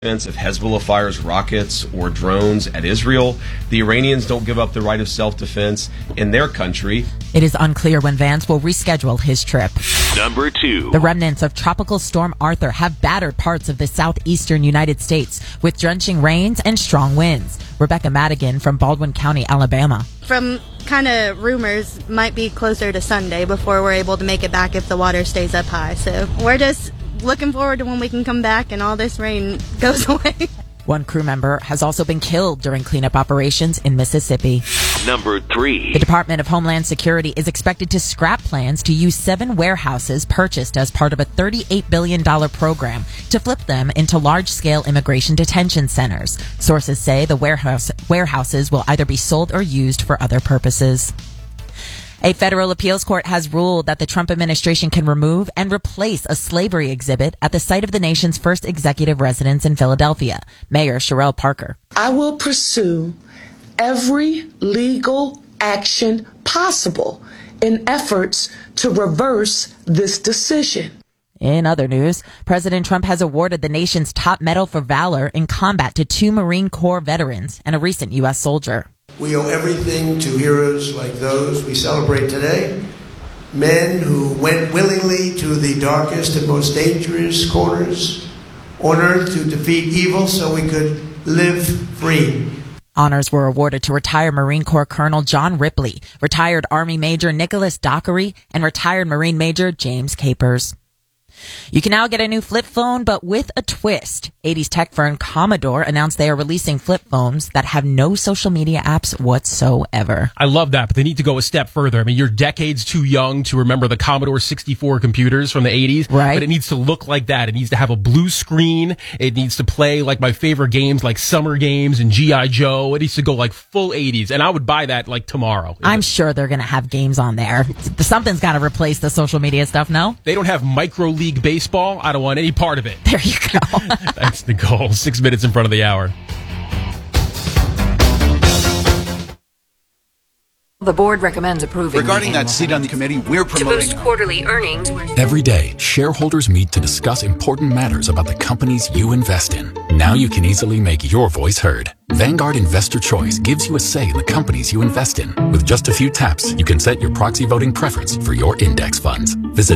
If Hezbollah fires rockets or drones at Israel, the Iranians don't give up the right of self-defense in their country. It is unclear when Vance will reschedule his trip. Number 2. The remnants of Tropical Storm Arthur have battered parts of the southeastern United States with drenching rains and strong winds. Rebecca Madigan from Baldwin County, Alabama. From kind of rumors, might be closer to Sunday before we're able to make it back if the water stays up high. So we're just looking forward to when we can come back and all this rain goes away. One crew member has also been killed during cleanup operations in Mississippi. Number 3. The Department of Homeland Security is expected to scrap plans to use 7 warehouses purchased as part of a $38 billion program to flip them into large-scale immigration detention centers. Sources say the warehouses will either be sold or used for other purposes. A federal appeals court has ruled that the Trump administration can remove and replace a slavery exhibit at the site of the nation's first executive residence in Philadelphia. Mayor Sherrell Parker. I will pursue every legal action possible in efforts to reverse this decision. In other news, President Trump has awarded the nation's top medal for valor in combat to 2 Marine Corps veterans and a recent U.S. soldier. We owe everything to heroes like those we celebrate today, men who went willingly to the darkest and most dangerous corners on earth to defeat evil so we could live free. Honors were awarded to retired Marine Corps Colonel John Ripley, retired Army Major Nicholas Dockery, and retired Marine Major James Capers. You can now get a new flip phone, but with a twist. 80s tech firm Commodore announced they are releasing flip phones that have no social media apps whatsoever. I love that, but they need to go a step further. I mean, you're decades too young to remember the Commodore 64 computers from the 80s. Right. But it needs to look like that. It needs to have a blue screen. It needs to play like my favorite games like Summer Games and G.I. Joe. It needs to go like full 80s. And I would buy that like tomorrow. I'm sure they're going to have games on there. Something's got to replace the social media stuff, no? They don't have Micro League Baseball. I don't want any part of it. There you go. Thanks, Nicole. 6 minutes in front of the hour. The board recommends approving. Regarding that seat on the committee, we're promoting to boost quarterly earnings. Every day, shareholders meet to discuss important matters about the companies you invest in. Now you can easily make your voice heard. Vanguard Investor Choice gives you a say in the companies you invest in. With just a few taps, you can set your proxy voting preference for your index funds. Visit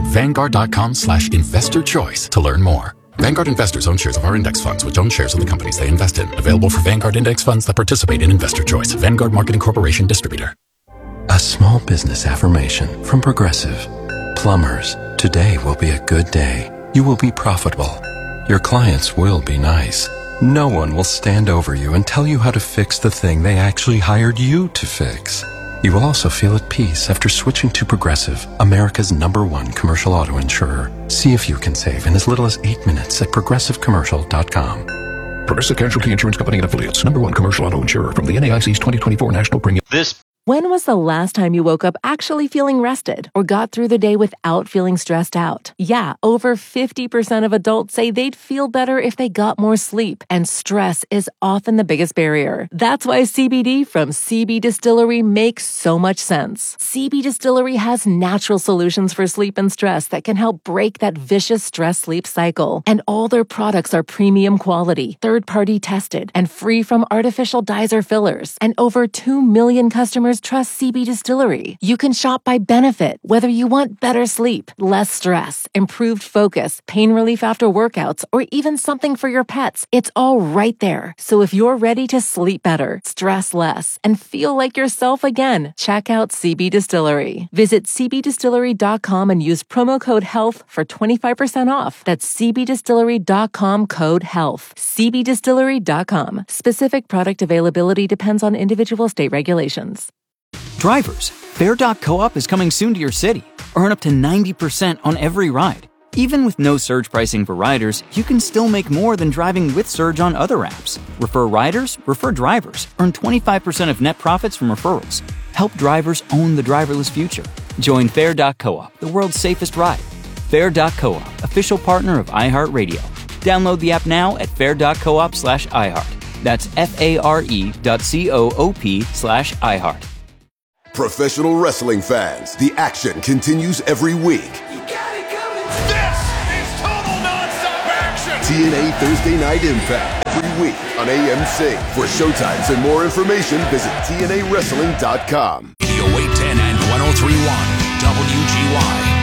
Vanguard.com/investorchoice to learn more. Vanguard investors own shares of our index funds, which own shares of the companies they invest in. Available for Vanguard index funds that participate in Investor Choice. Vanguard Marketing Corporation Distributor. A small business affirmation from Progressive. Plumbers, today will be a good day. You will be profitable. Your clients will be nice. No one will stand over you and tell you how to fix the thing they actually hired you to fix. You will also feel at peace after switching to Progressive, America's #1 commercial auto insurer. See if you can save in as little as 8 minutes at progressivecommercial.com. Progressive Casualty Insurance Company and Affiliates, #1 commercial auto insurer from the NAIC's 2024 National Premium. When was the last time you woke up actually feeling rested or got through the day without feeling stressed out? Yeah, over 50% of adults say they'd feel better if they got more sleep, and stress is often the biggest barrier. That's why CBD from CB Distillery makes so much sense. CB Distillery has natural solutions for sleep and stress that can help break that vicious stress-sleep cycle. And all their products are premium quality, third-party tested, and free from artificial dyes or fillers. And over 2 million customers trust CB Distillery. You can shop by benefit, whether you want better sleep, less stress, improved focus, pain relief after workouts, or even something for your pets. It's all right there. So if you're ready to sleep better, stress less, and feel like yourself again, check out CB Distillery. Visit cbdistillery.com and use promo code HEALTH for 25% off. That's cbdistillery.com code HEALTH. cbdistillery.com. Specific product availability depends on individual state regulations. Drivers, Fare.coop is coming soon to your city. Earn up to 90% on every ride. Even with no surge pricing for riders, you can still make more than driving with surge on other apps. Refer riders, refer drivers. Earn 25% of net profits from referrals. Help drivers own the driverless future. Join Fare.coop, the world's safest ride. Fare.coop, official partner of iHeartRadio. Download the app now at fare.coop/iHeart. That's FARE.coop/iHeart. Professional wrestling fans, the action continues every week. This is total non-stop action. TNA Thursday Night Impact every week on AMC. For showtimes and more information, visit TNAWrestling.com. 810 and 103.1 WGY.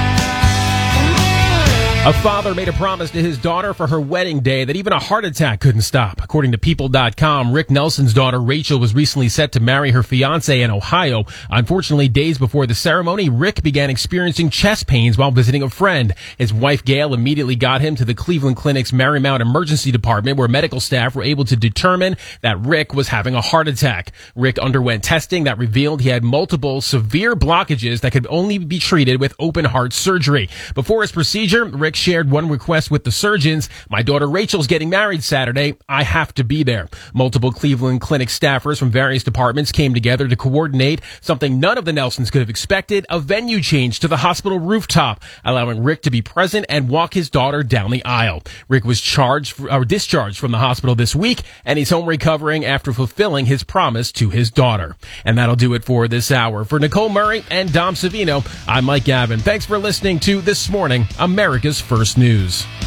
A father made a promise to his daughter for her wedding day that even a heart attack couldn't stop. According to People.com, Rick Nelson's daughter Rachel was recently set to marry her fiancé in Ohio. Unfortunately, days before the ceremony, Rick began experiencing chest pains while visiting a friend. His wife Gail immediately got him to the Cleveland Clinic's Marymount Emergency Department, where medical staff were able to determine that Rick was having a heart attack. Rick underwent testing that revealed he had multiple severe blockages that could only be treated with open heart surgery. Before his procedure, Rick shared one request with the surgeons. My daughter Rachel's getting married Saturday. I have to be there. Multiple Cleveland Clinic staffers from various departments came together to coordinate something none of the Nelsons could have expected, a venue change to the hospital rooftop, allowing Rick to be present and walk his daughter down the aisle. Rick was discharged from the hospital this week, and he's home recovering after fulfilling his promise to his daughter. And that'll do it for this hour. For Nicole Murray and Dom Savino, I'm Mike Gavin. Thanks for listening to This Morning, America's First News.